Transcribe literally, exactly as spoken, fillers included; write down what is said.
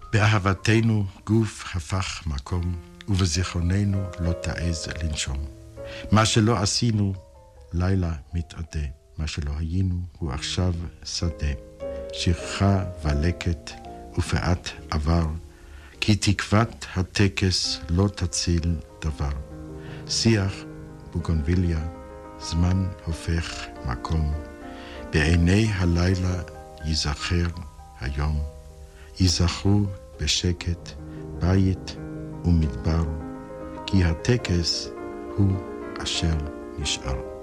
באהבתנו גוף הפך מקום, ובזיכרוננו לא תעז לנשום. מה שלא עשינו, לילה מתעדה. מה שלא היינו, הוא עכשיו שדה. שכחה ולקט ופעת עבר, כי תקוות הטקס לא תציל דבר. שיח בוגונביליה, זמן הופך מקום. בעיני הלילה ייזכר היום. ייזכרו בשקט בית ומדבר, כי הטקס הוא אשר נשאר.